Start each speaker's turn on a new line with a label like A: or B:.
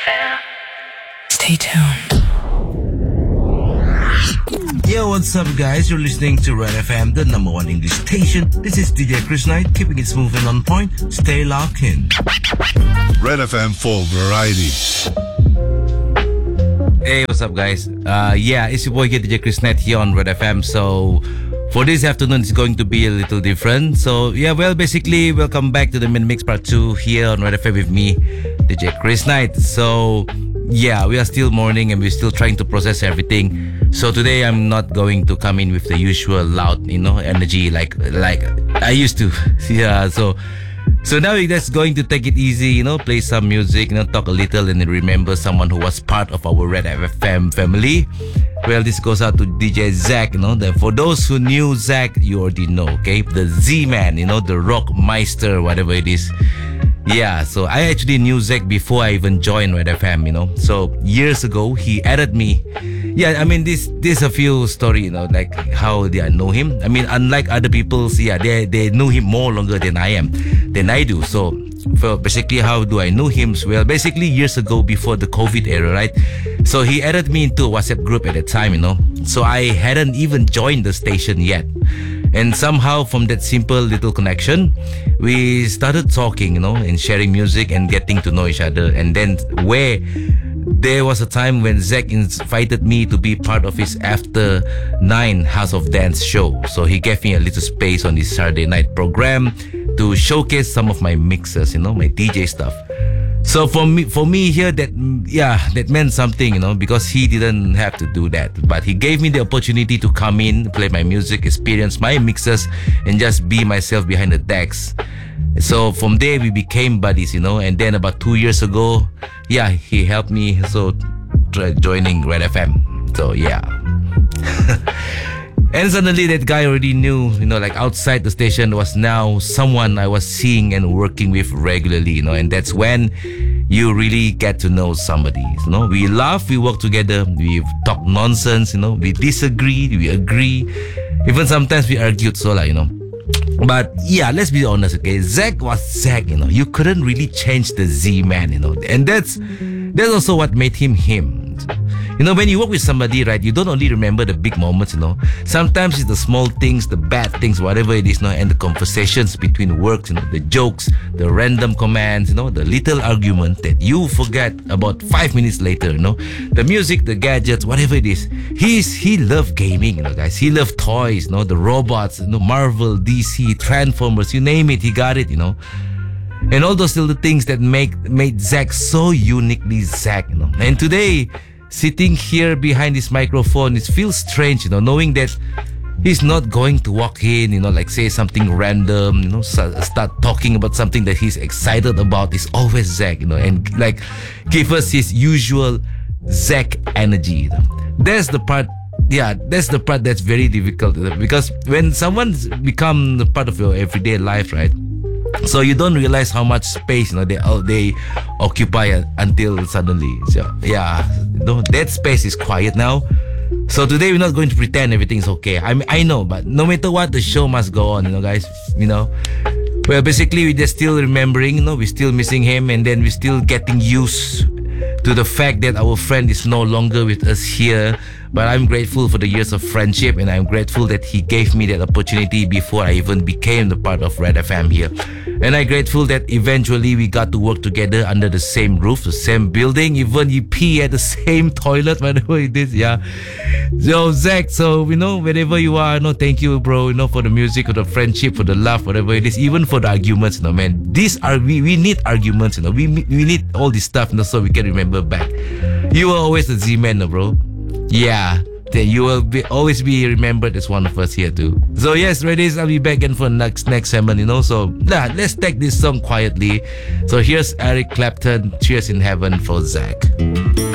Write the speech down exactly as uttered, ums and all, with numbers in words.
A: Stay tuned.
B: Yo, what's up, guys? You're listening to Red F M, the number one English station. This is D J Chris Knight, keeping it smooth and on point. Stay locked in.
C: Red F M for variety.
B: Hey, what's up, guys? Uh, yeah, it's your boy here, D J Chris Knight here on Red F M. So, for this afternoon, it's going to be a little different. So, yeah, well, basically, welcome back to the Min Mix Part two here on Red F M with me, D J Chris Knight. So, yeah, we are still mourning and we're still trying to process everything. So today I'm not going to come in with the usual loud, you know, energy like like I used to. Yeah, so so now we're just going to take it easy, you know, play some music, you know, talk a little and then remember someone who was part of our Red F M family. Well, this goes out to D J Zach, you know. The, for those who knew Zach, you already know, okay? The Z-Man, you know, the Rock Meister, whatever it is. Yeah, so I actually knew Zach before I even joined Red F M, you know. So years ago, he added me. Yeah, I mean, this this a few story, you know, like how did I know him. I mean, unlike other people, yeah, they they knew him more longer than I am, than I do. So, for basically, how do I know him? Well, basically, years ago, before the COVID era, right? So he added me into a WhatsApp group at the time, you know. So I hadn't even joined the station yet. And somehow from that simple little connection, we started talking, you know, and sharing music and getting to know each other. And then where there was a time when Zach invited me to be part of his After Nine House of Dance show. So he gave me a little space on his Saturday night program to showcase some of my mixes, you know, my D J stuff. So for me, for me here, that yeah, that meant something, you know, because he didn't have to do that, but he gave me the opportunity to come in, play my music, experience my mixes, and just be myself behind the decks. So from there we became buddies, you know. And then about two years ago, yeah, he helped me so try joining Red F M. So yeah. And suddenly that guy already knew, you know, like outside the station was now someone I was seeing and working with regularly, you know. And that's when you really get to know somebody, you know. We laugh, we work together, we talk nonsense, you know. We disagree, we agree. Even sometimes we argued, so like, you know. But yeah, let's be honest, okay. Zach was Zach, you know. You couldn't really change the Z-Man, you know. And that's that's also what made him him. You know, when you work with somebody, right, you don't only remember the big moments, you know. Sometimes it's the small things, the bad things, whatever it is, you know, and the conversations between works, you know, the jokes, the random commands, you know, the little argument that you forget about five minutes later, you know. The music, the gadgets, whatever it is. He's, he loved gaming, you know, guys. He loved toys, you know, the robots, you know, Marvel, D C, Transformers, you name it, he got it, you know. And all those little things that make made Zach so uniquely Zach, you know. And today, sitting here behind this microphone, it feels strange, you know, knowing that he's not going to walk in, you know, like say something random, you know, start talking about something that he's excited about. It's always Zach, you know, and like give us his usual Zach energy. You know. That's the part, yeah, that's the part that's very difficult, you know, because when someone's become part of your everyday life, right? So you don't realize how much space, you know, they they occupy until suddenly. So yeah, you know, that space is quiet now. So today we're not going to pretend everything's okay. I mean, I know, but no matter what, the show must go on, you know, guys. You know, well, basically we're just still remembering, you know, we're still missing him, and then we're still getting used to the fact that our friend is no longer with us here. But I'm grateful for the years of friendship, and I'm grateful that he gave me that opportunity before I even became the part of Red F M here. And I'm grateful that eventually we got to work together under the same roof, the same building, even you pee at the same toilet, whatever it is, yeah. So Zach, so, you know, wherever you are, no, thank you, bro, you know, for the music, for the friendship, for the love, whatever it is, even for the arguments, you know, man. These are, we, we need arguments, you know, we, we need all this stuff, you know, so we can remember back. You were always a Z-Man, no, bro. Yeah, then you will be, always be remembered as one of us here too. So yes, ladies, I'll be back again for next next segment, you know. So nah, let's take this song quietly. So here's Eric Clapton, Cheers in Heaven for Zach.